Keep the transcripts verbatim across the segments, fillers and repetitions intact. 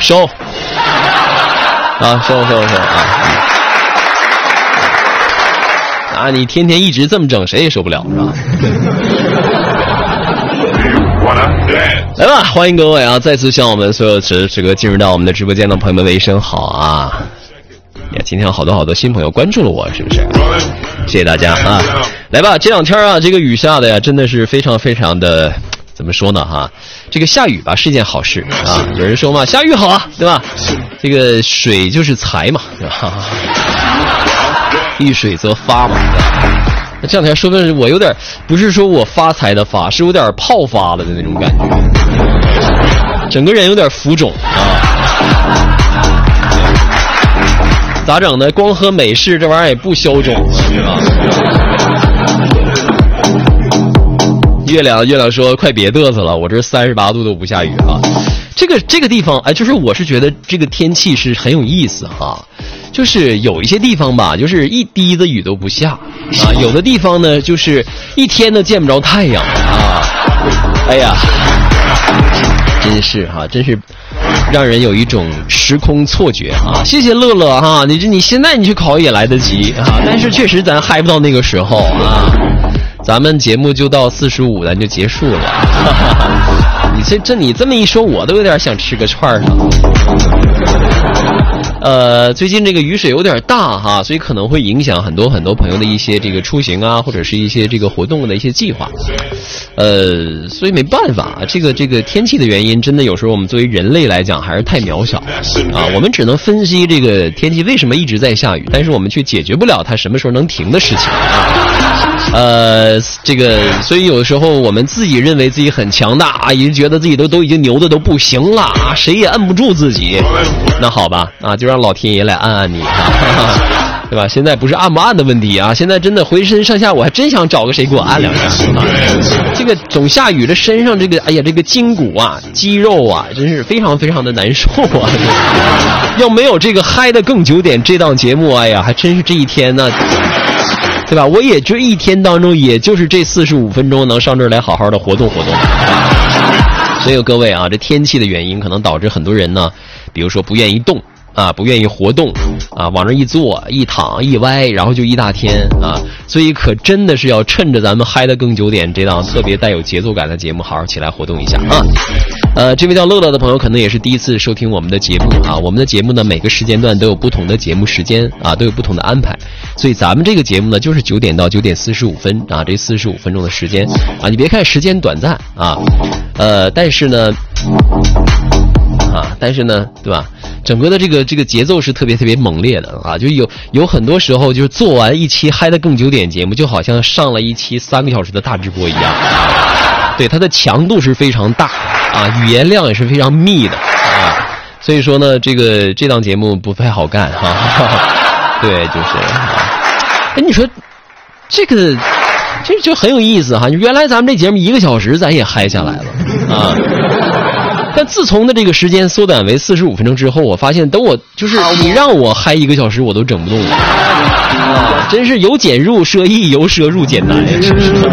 收啊，收收收啊！啊，你天天一直这么整，谁也受不了，是吧？来吧，欢迎各位啊！再次向我们所有这这个进入到我们的直播间的朋友们问一声好啊！呀，今天有好多好多新朋友关注了我，是不是？谢谢大家啊！来吧，这两天啊，这个雨下的呀，真的是非常非常的。怎么说呢哈？这个下雨吧是一件好事啊！有人说嘛，下雨好啊，对吧？这个水就是财嘛，对吧？遇水则发嘛。那这两天说的我有点不是说我发财的发，是有点泡发了的那种感觉，整个人有点浮肿啊。咋整呢？光喝美式这玩意儿也不消肿啊，是吧？月亮，月亮说：“快别嘚瑟了，我这三十八度都不下雨啊。”这个这个地方，哎，就是我是觉得这个天气是很有意思哈。就是有一些地方吧，就是一滴子雨都不下啊；有的地方呢，就是一天都见不着太阳啊。哎呀，真是哈、啊，真是让人有一种时空错觉啊！谢谢乐乐哈，你这你现在你去考也来得及啊，但是确实咱嗨不到那个时候啊。咱们节目就到四十五，咱就结束了。你这这你这么一说，我都有点想吃个串儿了。呃，最近这个雨水有点大哈，所以可能会影响很多很多朋友的一些这个出行啊，或者是一些这个活动的一些计划。呃，所以没办法，这个这个天气的原因，真的有时候我们作为人类来讲还是太渺小啊。我们只能分析这个天气为什么一直在下雨，但是我们却解决不了它什么时候能停的事情啊。呃，这个，所以有的时候我们自己认为自己很强大啊，也觉得自己都都已经牛的都不行了啊，谁也摁不住自己。那好吧，啊，就让老天爷来按按你啊，对吧？现在不是按不按的问题啊，现在真的浑身上下我还真想找个谁给我按两下啊。这个总下雨，这身上这个，哎呀，这个筋骨啊、肌肉啊，真是非常非常的难受啊。要没有这个嗨的更久点这档节目，哎呀，还真是这一天呢。对吧？我也就一天当中，也就是这四十五分钟能上这儿来好好的活动活动。所以各位啊，这天气的原因可能导致很多人呢，比如说不愿意动啊，不愿意活动啊，往这一坐一躺一歪，然后就一大天啊。所以可真的是要趁着咱们嗨的更久点这档特别带有节奏感的节目，好好起来活动一下啊。呃，这位叫乐乐的朋友可能也是第一次收听我们的节目啊。我们的节目呢，每个时间段都有不同的节目时间啊，都有不同的安排。所以咱们这个节目呢，就是九点到九点四十五分啊，这四十五分钟的时间啊，你别看时间短暂啊，呃，但是呢，啊，但是呢，对吧？整个的这个这个节奏是特别特别猛烈的啊，就有有很多时候就是做完一期嗨的更久点节目，就好像上了一期三个小时的大直播一样。对，它的强度是非常大啊，语言量也是非常密的啊，所以说呢，这个这档节目不太好干哈、啊。对，就是，哎，你说这个这就很有意思哈。原来咱们这节目一个小时，咱也嗨下来了啊。但自从的这个时间缩短为四十五分钟之后，我发现等我就是你让我嗨一个小时，我都整不动了啊！真是由俭入奢易，由奢入俭难呀，是不是？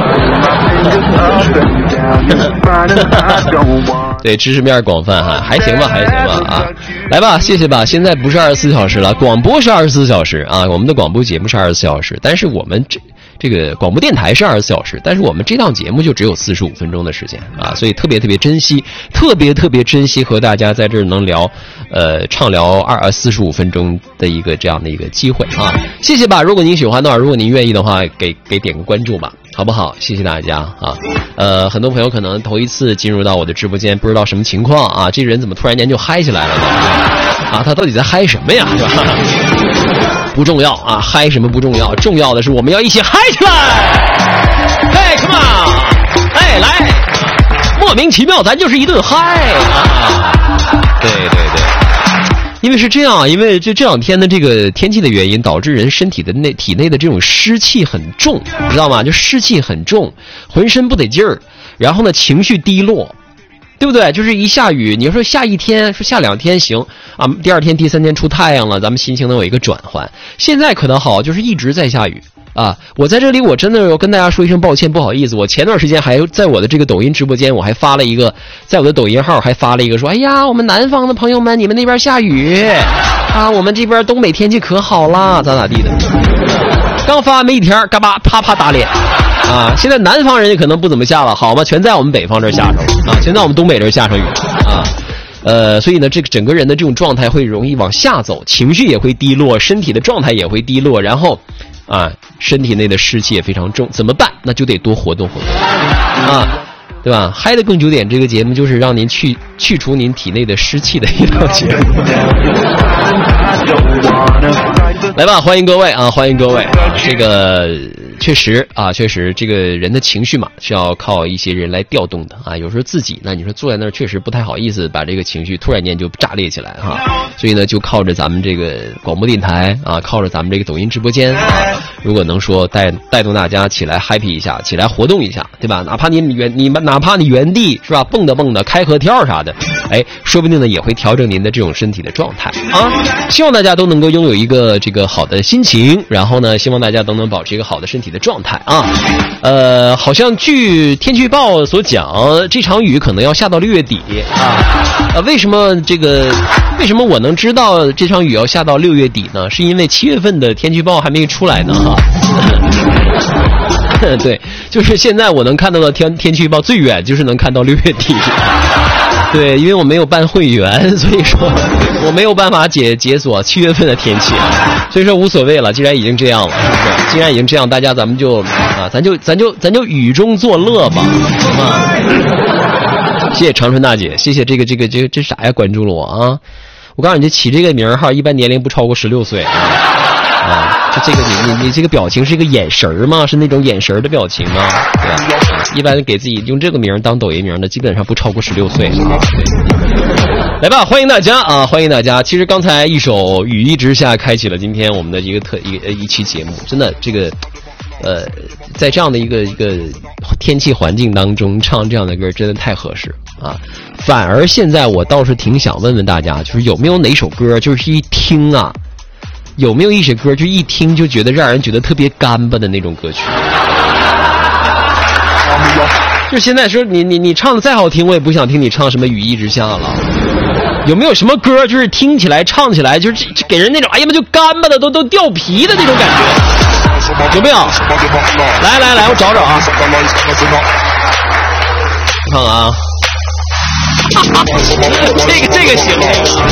对，知识面广泛哈，还行吧，还行吧啊！来吧，谢谢吧。现在不是二十四小时了，广播是二十四小时啊，我们的广播节目是二十四小时，但是我们这。这个广播电台是二十四小时，但是我们这档节目就只有四十五分钟的时间啊，所以特别特别珍惜，特别特别珍惜和大家在这儿能聊，呃，畅聊二呃四十五分钟的一个这样的一个机会啊，谢谢吧。如果您喜欢的话，如果您愿意的话，给给点个关注吧，好不好？谢谢大家啊。呃，很多朋友可能头一次进入到我的直播间，不知道什么情况啊，这人怎么突然间就嗨起来了呢？啊，他到底在嗨什么呀？是吧？不重要啊，嗨什么不重要，重要的是我们要一起嗨起来！嘿 ，come on！ 哎，来，莫名其妙，咱就是一顿嗨啊！对对对，因为是这样，因为这这两天的这个天气的原因，导致人身体的内体内的这种湿气很重，你知道吗？就湿气很重，浑身不得劲儿，然后呢情绪低落。对不对？就是一下雨，你说下一天，说下两天行啊，第二天、第三天出太阳了，咱们心情能有一个转换。现在可能好，就是一直在下雨啊，我在这里我真的要跟大家说一声抱歉，不好意思，我前段时间还在我的这个抖音直播间，我还发了一个，在我的抖音号还发了一个说，哎呀，我们南方的朋友们，你们那边下雨啊，我们这边东北天气可好啦，咋咋地的。刚发没一天，嘎巴啪啪打脸啊！现在南方人家可能不怎么下了，好吗？全在我们北方这儿下着啊，全在我们东北这儿下上雨啊。呃，所以呢，这个整个人的这种状态会容易往下走，情绪也会低落，身体的状态也会低落，然后啊，身体内的湿气也非常重，怎么办？那就得多活动活动啊，对吧？嗨的更久点这个节目就是让您去去除您体内的湿气的一档节目。来吧，欢迎各位啊，欢迎各位。这个确实啊，确实这个人的情绪嘛是要靠一些人来调动的啊。有时候自己呢，你说坐在那儿确实不太好意思把这个情绪突然间就炸裂起来哈、啊，所以呢就靠着咱们这个广播电台啊，靠着咱们这个抖音直播间啊，如果能说带带动大家起来 happy 一下，起来活动一下，对吧？哪怕你原你们哪怕你原地是吧，蹦跶蹦跶开合跳啥的，哎，说不定呢也会调整您的这种身体的状态啊。希望大家都能够拥有一个这个好的心情，然后呢，希望大家都能保持一个好的身体的状态啊。呃，好像据天气预报所讲，这场雨可能要下到六月底啊。呃，为什么这个？为什么我能知道这场雨要下到六月底呢？是因为七月份的天气预报还没出来呢哈。对，就是现在我能看到的天天气预报最远就是能看到六月底。对，因为我没有办会员，所以说我没有办法解解锁七月份的天气，所以说无所谓了。既然已经这样了，既然已经这样，大家咱们就啊，咱就咱就咱就雨中作乐吧，啊！谢谢长春大姐，谢谢这个这个这个这啥呀？关注了我啊！我告诉你，这起这个名哈，一般年龄不超过十六岁啊。就这个你你你这个表情是一个眼神吗？是那种眼神的表情吗？对吧？一般给自己用这个名当抖音名的，基本上不超过十六岁啊。来吧，欢迎大家啊！欢迎大家。其实刚才一首《雨一直下》开启了今天我们的一个特一一期节目，真的这个呃，在这样的一个一个天气环境当中唱这样的歌，真的太合适啊！反而现在我倒是挺想问问大家，就是有没有哪首歌，就是一听啊。有没有一首歌就一听就觉得让人觉得特别干巴的那种歌曲？就现在说你你你唱的再好听，我也不想听你唱什么雨一直下了。有没有什么歌就是听起来唱起来就是给人那种哎呀妈就干巴的都都掉皮的那种感觉？有没有？来来来，我找找啊！我看看啊，这个这个行。